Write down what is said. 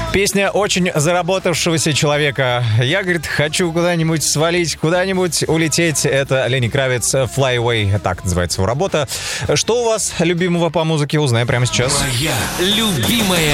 Песня очень заработавшегося человека. Я, говорит, хочу куда-нибудь свалить, куда-нибудь улететь. Это Lenny Kravitz, Fly Away, так называется его работа. Что у вас любимого по музыке, узнаем прямо сейчас. Моя любимая